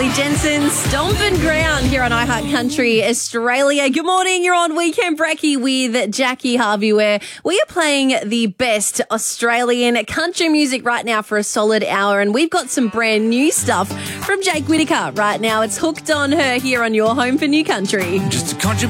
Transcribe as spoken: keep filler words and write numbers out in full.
Harley Jensen, stomping ground here on iHeart Country Australia. Good morning, you're on Weekend Brekkie with Jackie Harvey, where we are playing the best Australian country music right now for a solid hour, and we've got some brand new stuff from Jake Whittaker right now. It's Hooked on Her here on your home for new country. Just a country